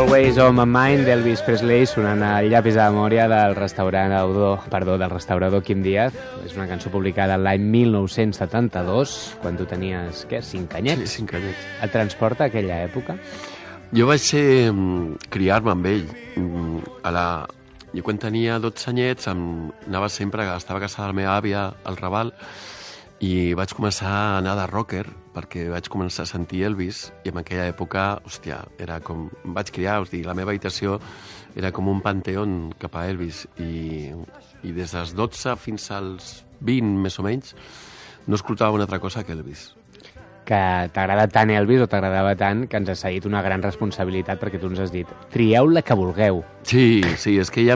Always on my mind d'Elvis Presley sonant al llapis de memòria del restaurador Quim Díaz. És una cançó publicada l'any 1972, quan tu tenies, què, 5 anyets? Sí, 5 anyets. Et transporta a aquella època? Jo vaig criar-me amb ell. Jo quan tenia 12 anyets anava sempre, estava a casa de la meva àvia al Raval, i vaig començar a anar de rocker perquè vaig començar a sentir Elvis, i en aquella època, hòstia, era com... Em vaig criar, la meva habitació era com un panteón cap a Elvis, i des dels 12 fins als 20, més o menys, no escoltava una altra cosa que Elvis. Que t'agrada tant Elvis o t'agradava tant que ens ha seguit una gran responsabilitat, perquè tu ens has dit, trieu la que vulgueu. Sí, és que hi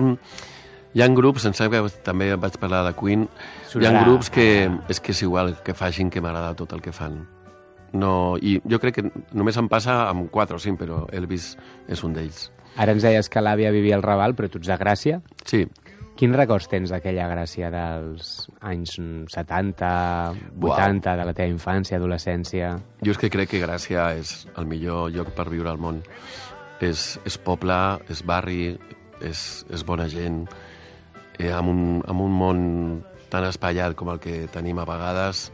ha grups, em sembla que també vaig parlar de Queen, hi ha grups que és igual que facin, que m'agrada tot el que fan. No, i jo crec que només em passa amb 4 o 5, però Elvis és un d'ells. Ara ens deies que l'àvia vivia al Raval, però tu ets de Gràcia. Sí. Quins records tens d'aquella Gràcia dels anys 70, 80, de la teva infància, adolescència? Jo és que crec que Gràcia és el millor lloc per viure al món. És poble, és barri, és bona gent, amb un món tan espaiat com el que tenim a vegades.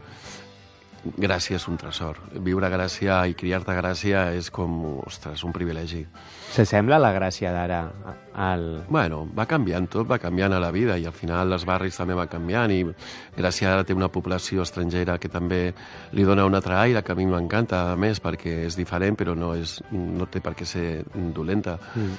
Gràcia és un tresor. Viure a Gràcia i criar-te a Gràcia és com, ostres, un privilegi. S'assembla la Gràcia d'ara al... Bueno, va canviant, tot va canviant a la vida, i al final els barris també van canviant, i Gràcia ara té una població estrangera que també li dona un altre aire, que a mi m'encanta, a més, perquè és diferent, però no té per què ser dolenta.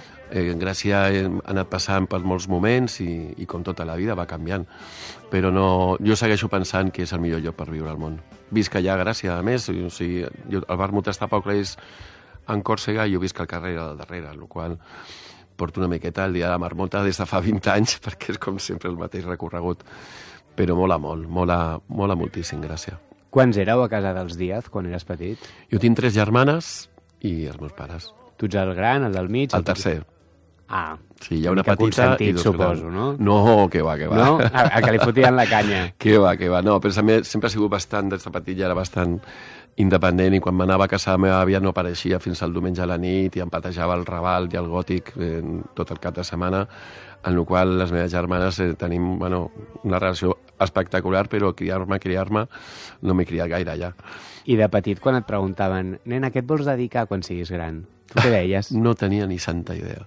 Gràcia ha anat passant per molts moments i com tota la vida va canviant, però jo segueixo pensant que és el millor lloc per viure al món. Visc allà a Gràcia, a més, el vermut està a poc reis en Còrsega, i jo visc al carrer al darrere, el qual porto una miqueta el dia de la marmota des de fa 20 anys, perquè és com sempre el mateix recorregut, però mola molt, mola moltíssim Gràcia. Quants éreu a casa dels Díaz quan eres petit? Jo tinc 3 germanes i els meus pares. Tu ets el gran, el del mig? El tercer. Ah, sí, hi ha una petita i dos suposo, no? No, que va. No? A que li fotien la canya. Que va. No, però sempre ha sigut bastant, des de petit ja era bastant independent, i quan m'anava a casa la meva àvia no apareixia fins al diumenge a la nit, i em patejava el Raval i el Gòtic tot el cap de setmana, en el qual les meves germanes tenim una relació espectacular, però criar-me no m'he criat gaire ja. I de petit, quan et preguntaven, nena, què et vols dedicar quan siguis gran? Tu què deies? No tenia ni santa idea.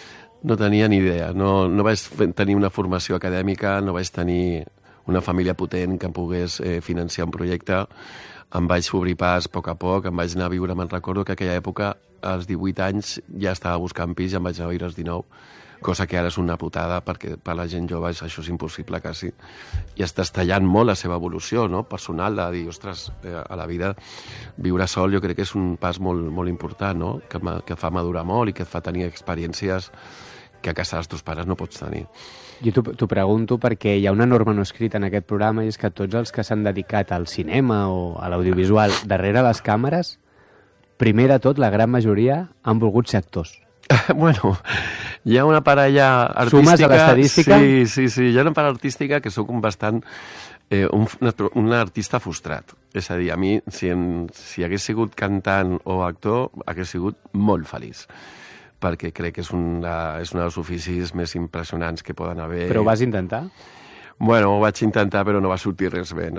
No tenia ni idea. No vaig tenir una formació acadèmica, no vaig tenir una família potent que em pogués financiar un projecte. Em vaig obrir pas a poc, em vaig anar a viure, me'n recordo que aquella època, als 18 anys, ja estava buscant pis, i em vaig anar a viure als 19, cosa que ara és una putada, perquè per la gent jove això és impossible, quasi. I estàs tallant molt la seva evolució, no?, personal, de dir, ostres, a la vida viure sol jo crec que és un pas molt, molt important, no?, que fa madurar molt i que et fa tenir experiències que a casa dels teus pares no pots tenir. Jo t'ho pregunto perquè hi ha una norma no escrita en aquest programa, i és que tots els que s'han dedicat al cinema o a l'audiovisual darrere les càmeres, primer de tot, la gran majoria han volgut ser actors. Bueno, hi ha una parella artística... Sumes a l'estadística? Sí, hi ha una parella artística que sóc bastant un artista frustrat. És a dir, a mi, si hagués sigut cantant o actor, hagués sigut molt feliç, perquè crec que és un dels oficis més impressionants que poden haver. Però ho vas intentar? Bueno, ho vaig intentar, però no va sortir res bé.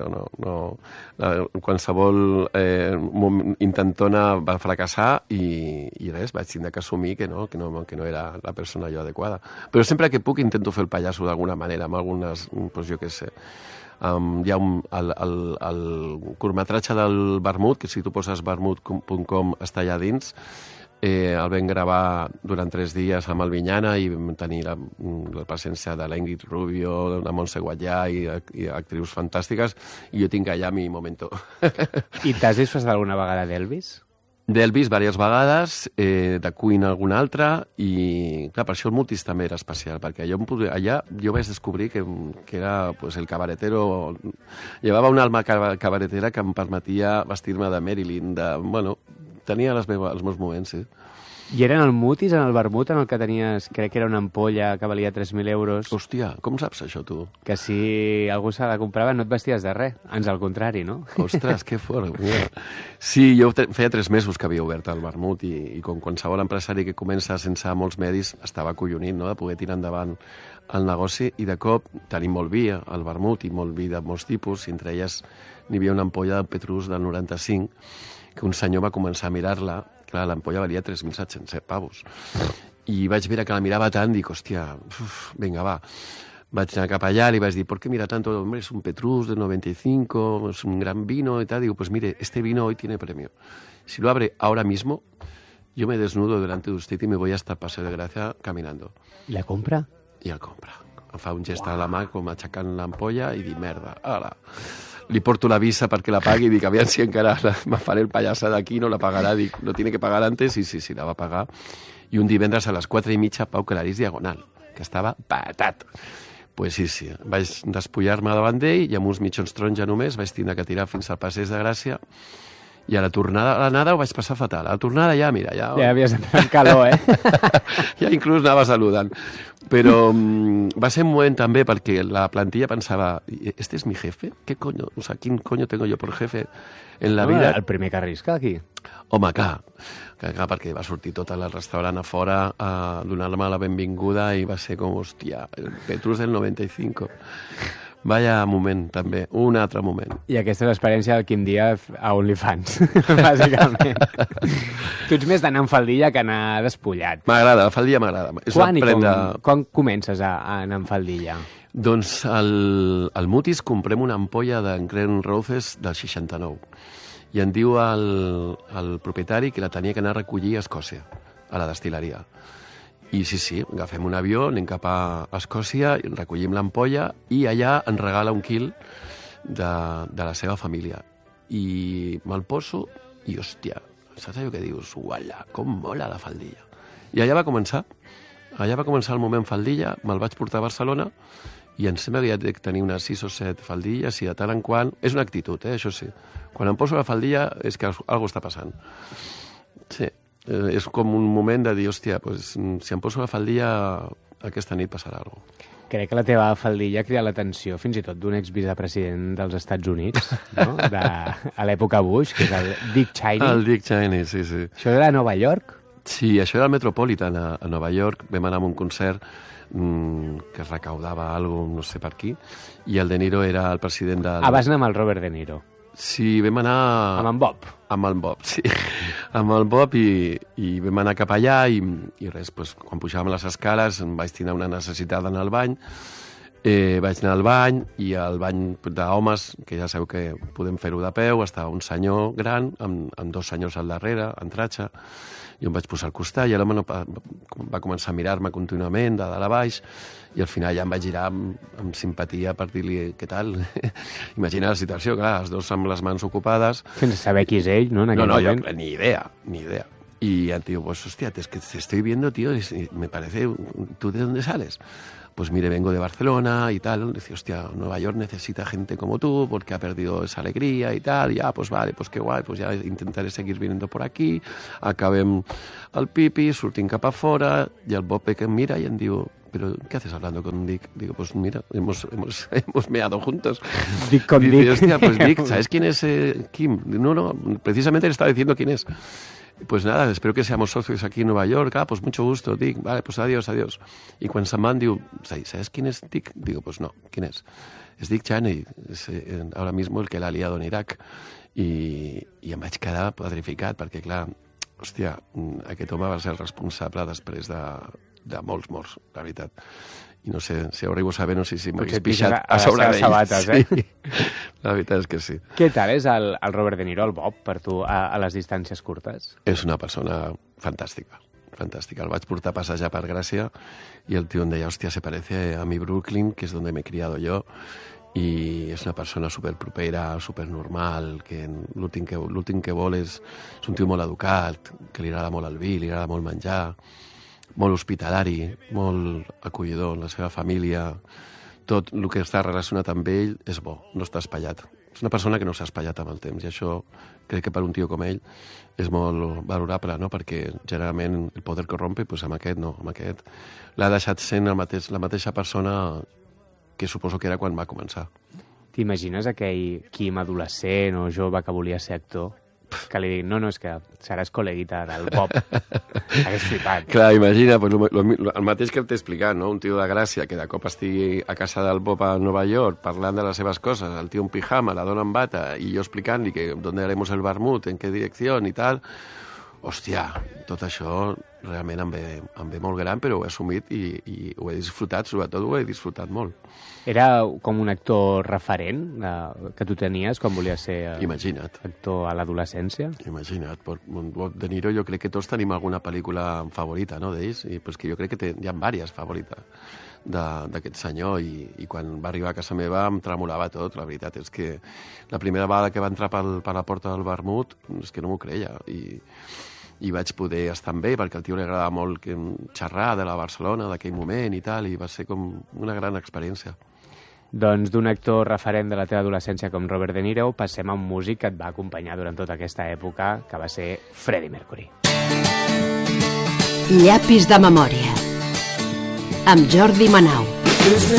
Qualsevol intentona va fracassar, i res, vaig tindre que assumir que no era la persona jo adequada. Però sempre que puc intento fer el pallasso d'alguna manera, amb algunes, doncs jo què sé. Hi ha el curtmetratge del Vermut, que si tu poses vermut.com està allà dins. El vam gravar durant 3 dies amb el Vinyana, i vam tenir la presència de l'Ingrid Rubio, de Montse Guatllà i actrius fantàstiques, i jo tinc allà mi momento. I t'has disfressat alguna vegada d'Elvis? D'Elvis diverses vegades, de Queen alguna altra, i clar, per això el Mutis també era especial, perquè allà jo vaig descobrir que era el cabaretero. Llevava una alma cabaretera que em permetia vestir-me de Marilyn, tenia els meus moments, sí. I eren el mutis, en el vermut, en el que tenies, crec que era una ampolla que valia 3.000 euros, Hòstia, com saps això, tu? que si algú se la comprava no et vesties de res, ans al contrari, no? Ostres, que fort. Mira. Sí, jo feia 3 mesos que havia obert el vermut i com qualsevol empresari que comença sense molts medis estava acollonit, no?, de poder tirar endavant el negoci, i de cop tenim molt vi al vermut i molt vi de molts tipus, i entre elles n'hi havia una ampolla de Petrus del 95 que un senyor va començar a mirar-la. Clar, l'ampolla valia 3.700 pavos. I vaig veure que la mirava tant, dic, hòstia, vinga, va. Vaig anar cap allà, li vaig dir, ¿por qué mira tanto? Hombre, es un Petrus del 95, es un gran vino y tal. Digo, pues mire, este vino hoy tiene premio. Si lo abre ahora mismo, yo me desnudo delante de usted y me voy hasta el Paseo de Gracia caminando. I la compra? I el compra. Em fa un gest a la mà com aixecant l'ampolla i dic, merda, ala. Li porto la visa perquè la pagui i dic, aviam si encara me faré el pallassa d'aquí, no la pagarà. Dic, no tiene que pagar antes, i sí, la va pagar. I un divendres a les 4:30, Pau Clarís Diagonal, que estava patat. Pues sí, vaig despullar-me davant d'ell i amb uns mitjons taronja només vaig tindre que tirar fins al Passeig de Gràcia, i a la tornada, a l'anada ho vaig passar fatal. A la tornada ja, mira, ja... Ja havies entrat en calor, Ja inclús anava saludant. Però va ser un moment també perquè la plantilla pensava, ¿este es mi jefe? ¿Qué coño? O sea, ¿quién coño tengo yo por jefe en la vida? El primer que arrisca, aquí. Home, clar, perquè va sortir tot el restaurant a fora a donar-me la benvinguda i va ser com, hòstia, el Petrus del 95. Vaya moment, també. Un altre moment. I aquesta és l'experiència del Quim Díaz a OnlyFans, bàsicament. Tu ets més d'anar en faldilla que anar despullat. M'agrada, la faldilla m'agrada. Quan comences a anar en faldilla? Doncs al Mutis comprem una ampolla de Glen Roses del 69. I em diu el propietari que la tenia que anar a recollir a Escòcia, a la destil·leria. I sí, agafem un avió, anem cap a Escòcia, recollim l'ampolla i allà ens regala 1 quil de la seva família. I me'l poso i, hòstia, saps allò que dius? Uala, com mola la faldilla. I allà va començar. Allà va començar el moment faldilla, me'l vaig portar a Barcelona i em sembla que ja dec tenir unes 6 o 7 faldilles i de tant en quant... És una actitud, això sí. Quan em poso la faldilla és que alguna està passant. Sí. És com un moment de dir, hòstia, pues, si em poso la faldilla aquesta nit passarà alguna cosa. Crec que la teva faldilla ha cridat l'atenció fins i tot d'un exvicepresident dels Estats Units, no? A l'època Bush, que és el Dick Cheney. El Dick Cheney, sí. Això era a Nova York? Sí, això era el Metropolitan a Nova York. Vam anar a un concert que es recaudava alguna cosa, no sé per qui, i el De Niro era el president del... Vas anar amb el Robert De Niro. Sí, vam anar... Amb en Bob. Amb el Bob, sí. Amb el Bob i vam anar cap allà i res, doncs, quan pujàvem les escales em vaig tenir una necessitat d'anar al bany. Vaig anar al bany i al bany d'homes, que ja sabeu que podem fer-ho de peu, estava un senyor gran amb 2 senyors al darrere, en tratxa. Jo em vaig posar al costat i l'home va començar a mirar-me contínuament de dalt a baix i al final ja em vaig girar amb simpatia per dir-li què tal. Imagina la situació, clar, els dos amb les mans ocupades. Sense saber qui és ell, no? No, jo, ni idea. Y el tío, pues hostia, es que te estoy viendo, tío, y me parece, ¿tú de dónde sales? Pues mire, vengo de Barcelona y tal. Decía, hostia, Nueva York necesita gente como tú porque ha perdido esa alegría y tal. Ya, pues vale, pues qué guay, pues ya intentaré seguir viniendo por aquí. Acabem al pipi, surtim cap a fora i el Bob que em mira i em diu, ¿pero qué haces hablando con Dick? Digo, pues mira, hemos meado juntos. Dick con Dice, Dick. Hostia, pues Dick, ¿sabes quién es Kim? No, precisamente le estaba diciendo quién es. Pues nada, espero que seamos socios aquí en Nueva York. Pues mucho gusto, Dick. Vale, pues adiós. Y cuando se'n van diu, ¿sabes quién es Dick? Digo, pues no, ¿quién es? Es Dick Cheney, es ahora mismo el que l'ha liado en Irak. I em vaig quedar pedrificat, perquè clar, hòstia, aquest home va ser el responsable després de molts morts, la veritat. I no sé, si ho arribo a saber, no sé si m'hagués pixat a sobre d'ell. Sabates, sí. La veritat és que sí. Què tal és el Robert De Niro, el Bob, per tu, a les distàncies curtes? És una persona fantàstica. El vaig portar a passejar per Gràcia i el tio em deia, hòstia, se parece a mi Brooklyn, que és donde me he criado yo, i és una persona superpropera, supernormal, que l'últim que vol és un tio molt educat, que li agrada molt el vi, li agrada molt menjar, molt hospitalari, molt acollidor, la seva família, tot el que està relacionat amb ell és bo, no està espaiat. És una persona que no s'ha espatllat amb el temps, i això crec que per un tio com ell és molt valorable, no? Perquè generalment el poder corrompe, doncs amb aquest no, amb aquest l'ha deixat sent la mateixa persona que suposo que era quan va començar. T'imagines aquell Quim adolescent o jove que volia ser actor? Que li dic, no, és que seràs col·leguita del Bob. Hagués flipat. Clar, imagina, pues, el mateix que t'he explicat, no? Un tio de Gràcia que de cop estigui a casa del Bob a Nova York parlant de les seves coses, el tio en pijama, la dona en bata, i jo explicant-li que d'on haremos el vermut, en què direcció i tal. Hòstia, tot això realment em ve molt gran, però ho he assumit i ho he disfrutat, sobretot ho he disfrutat molt. Era com un actor referent que tu tenies quan volies ser actor a l'adolescència? Imagina't. Bob De Niro, jo crec que tots tenim alguna pel·lícula favorita, no, d'ells, i pues, que jo crec que hi ha diverses favorites d'aquest senyor, i quan va arribar a casa meva em tremolava tot. La veritat és que la primera vegada que va entrar per la porta del vermut és que no m'ho creia, i vaig poder estar amb ell perquè al tio li agradava molt xerrar de la Barcelona d'aquell moment i tal, i va ser com una gran experiència. Doncs d'un actor referent de la teva adolescència com Robert De Niro passem a un músic que et va acompanyar durant tota aquesta època, que va ser Freddie Mercury. Llapis de memòria amb Jordi Manau. Is the